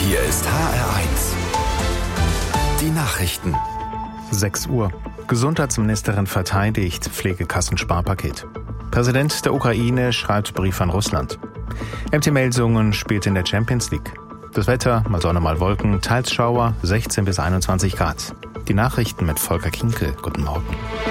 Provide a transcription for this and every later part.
Hier ist HR1. Die Nachrichten. 6 Uhr. Gesundheitsministerin verteidigt Pflegekassensparpaket. Präsident der Ukraine schreibt Brief an Russland. MT Melsungen spielt in der Champions League. Das Wetter, mal Sonne, mal Wolken, teils Schauer, 16 bis 21 Grad. Die Nachrichten mit Volker Kinkel. Guten Morgen.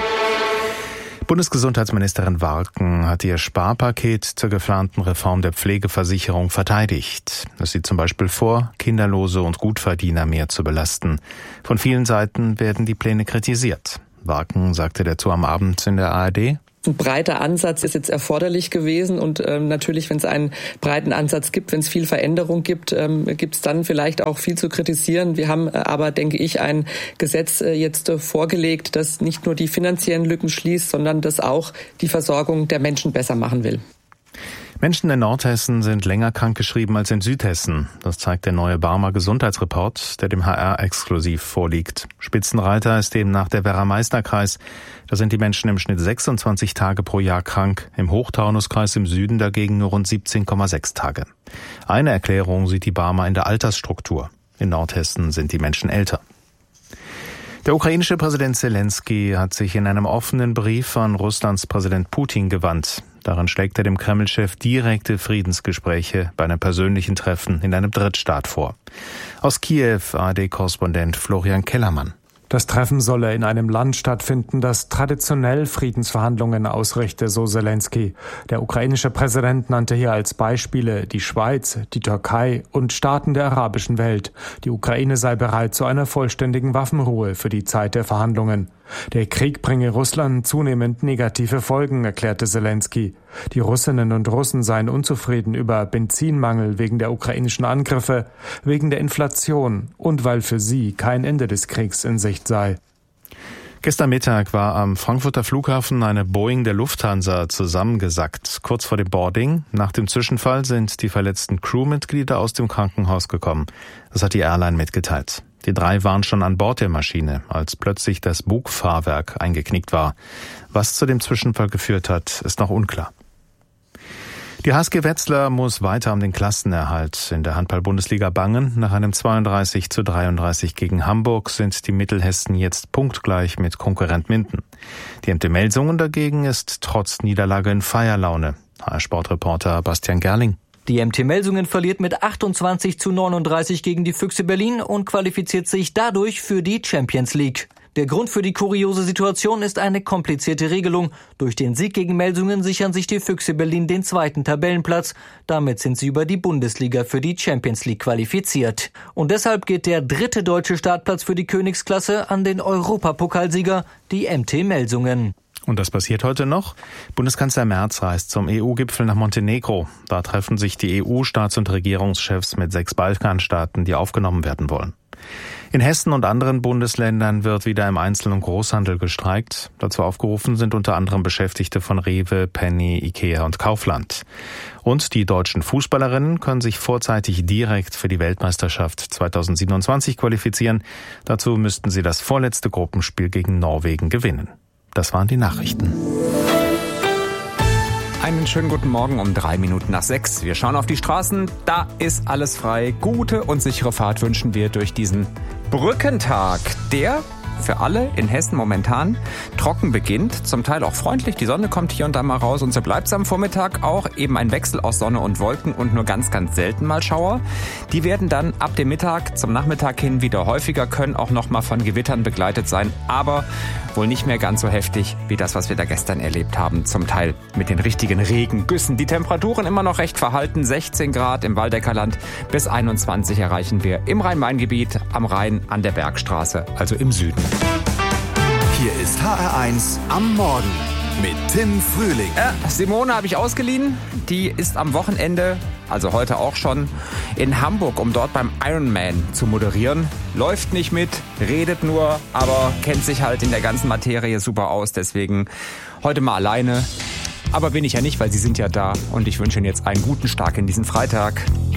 Bundesgesundheitsministerin Warken hat ihr Sparpaket zur geplanten Reform der Pflegeversicherung verteidigt. Es sieht zum Beispiel vor, Kinderlose und Gutverdiener mehr zu belasten. Von vielen Seiten werden die Pläne kritisiert. Warken sagte dazu am Abend in der ARD: Ein breiter Ansatz ist jetzt erforderlich gewesen und natürlich, wenn es einen breiten Ansatz gibt, wenn es viel Veränderung gibt, gibt es dann vielleicht auch viel zu kritisieren. Wir haben aber, denke ich, ein Gesetz jetzt vorgelegt, das nicht nur die finanziellen Lücken schließt, sondern das auch die Versorgung der Menschen besser machen will. Menschen in Nordhessen sind länger krankgeschrieben als in Südhessen. Das zeigt der neue Barmer Gesundheitsreport, der dem HR exklusiv vorliegt. Spitzenreiter ist demnach der Werra-Meißner-Kreis. Da sind die Menschen im Schnitt 26 Tage pro Jahr krank. Im Hochtaunuskreis im Süden dagegen nur rund 17,6 Tage. Eine Erklärung sieht die Barmer in der Altersstruktur. In Nordhessen sind die Menschen älter. Der ukrainische Präsident Zelensky hat sich in einem offenen Brief an Russlands Präsident Putin gewandt. Darin schlägt er dem Kreml-Chef direkte Friedensgespräche bei einem persönlichen Treffen in einem Drittstaat vor. Aus Kiew ARD-Korrespondent Florian Kellermann. Das Treffen solle in einem Land stattfinden, das traditionell Friedensverhandlungen ausrichte, so Zelensky. Der ukrainische Präsident nannte hier als Beispiele die Schweiz, die Türkei und Staaten der arabischen Welt. Die Ukraine sei bereit zu einer vollständigen Waffenruhe für die Zeit der Verhandlungen. Der Krieg bringe Russland zunehmend negative Folgen, erklärte Zelensky. Die Russinnen und Russen seien unzufrieden über Benzinmangel wegen der ukrainischen Angriffe, wegen der Inflation und weil für sie kein Ende des Kriegs in Sicht sei. Gestern Mittag war am Frankfurter Flughafen eine Boeing der Lufthansa zusammengesackt. Kurz vor dem Boarding, nach dem Zwischenfall, sind die verletzten Crewmitglieder aus dem Krankenhaus gekommen. Das hat die Airline mitgeteilt. Die 3 waren schon an Bord der Maschine, als plötzlich das Bugfahrwerk eingeknickt war. Was zu dem Zwischenfall geführt hat, ist noch unklar. Die HSG Wetzlar muss weiter um den Klassenerhalt in der Handball-Bundesliga bangen. Nach einem 32:33 gegen Hamburg sind die Mittelhessen jetzt punktgleich mit Konkurrent Minden. Die MT Melsungen dagegen ist trotz Niederlage in Feierlaune. HR-Sportreporter Bastian Gerling. Die MT Melsungen verliert mit 28:39 gegen die Füchse Berlin und qualifiziert sich dadurch für die Champions League. Der Grund für die kuriose Situation ist eine komplizierte Regelung. Durch den Sieg gegen Melsungen sichern sich die Füchse Berlin den 2. Tabellenplatz. Damit sind sie über die Bundesliga für die Champions League qualifiziert. Und deshalb geht der 3. deutsche Startplatz für die Königsklasse an den Europapokalsieger, die MT Melsungen. Und das passiert heute noch. Bundeskanzler Merz reist zum EU-Gipfel nach Montenegro. Da treffen sich die EU-Staats- und Regierungschefs mit 6 Balkanstaaten, die aufgenommen werden wollen. In Hessen und anderen Bundesländern wird wieder im Einzel- und Großhandel gestreikt. Dazu aufgerufen sind unter anderem Beschäftigte von Rewe, Penny, Ikea und Kaufland. Und die deutschen Fußballerinnen können sich vorzeitig direkt für die Weltmeisterschaft 2027 qualifizieren. Dazu müssten sie das vorletzte Gruppenspiel gegen Norwegen gewinnen. Das waren die Nachrichten. Einen schönen guten Morgen um 6:03. Wir schauen auf die Straßen, da ist alles frei. Gute und sichere Fahrt wünschen wir durch diesen Brückentag, der für alle in Hessen momentan trocken beginnt, zum Teil auch freundlich. Die Sonne kommt hier und da mal raus und so bleibt es am Vormittag auch. Eben ein Wechsel aus Sonne und Wolken und nur ganz, ganz selten mal Schauer. Die werden dann ab dem Mittag zum Nachmittag hin wieder häufiger, können auch noch mal von Gewittern begleitet sein, aber wohl nicht mehr ganz so heftig wie das, was wir da gestern erlebt haben. Zum Teil mit den richtigen Regengüssen. Die Temperaturen immer noch recht verhalten. 16 Grad im Waldecker-Land, bis 21 erreichen wir im Rhein-Main-Gebiet, am Rhein, an der Bergstraße, also im Süden. Hier ist HR1 am Morgen mit Tim Frühling. Simone habe ich ausgeliehen. Die ist am Wochenende, also heute auch schon, in Hamburg, um dort beim Ironman zu moderieren. Läuft nicht mit, redet nur, aber kennt sich halt in der ganzen Materie super aus. Deswegen heute mal alleine. Aber bin ich ja nicht, weil Sie sind ja da. Und ich wünsche Ihnen jetzt einen guten Start in diesen Freitag.